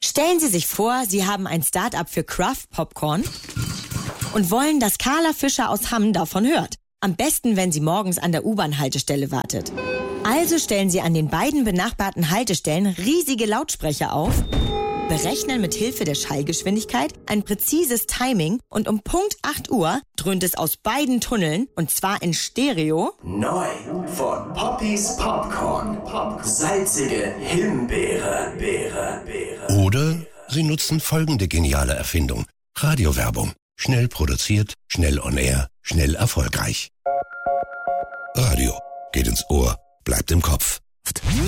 Stellen Sie sich vor, Sie haben ein Start-up für Craft Popcorn und wollen, dass Carla Fischer aus Hamm davon hört. Am besten, wenn sie morgens an der U-Bahn-Haltestelle wartet. Also stellen Sie an den beiden benachbarten Haltestellen riesige Lautsprecher auf, berechnen mit Hilfe der Schallgeschwindigkeit ein präzises Timing und um Punkt 8 Uhr dröhnt es aus beiden Tunneln, und zwar in Stereo. Neu von Poppys Popcorn. Salzige Himbeere. Oder Sie nutzen folgende geniale Erfindung. Radiowerbung. Schnell produziert, schnell on air, schnell erfolgreich. Radio geht ins Ohr, bleibt im Kopf.